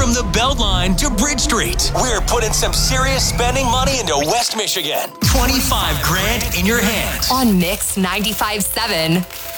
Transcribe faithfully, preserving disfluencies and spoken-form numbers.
From the Beltline to Bridge Street, we're putting some serious spending money into West Michigan. twenty-five grand in your hands. On Mix ninety-five point seven.